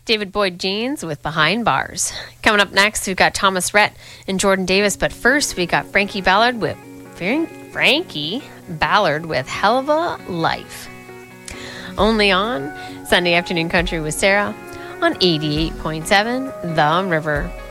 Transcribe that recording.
David Boyd Jeans with Behind Bars. Coming up next, we've got Thomas Rhett and Jordan Davis. But first, we got Frankie Ballard with Hell of a Life. Only on Sunday Afternoon Country with Sarah on 88.7 The River.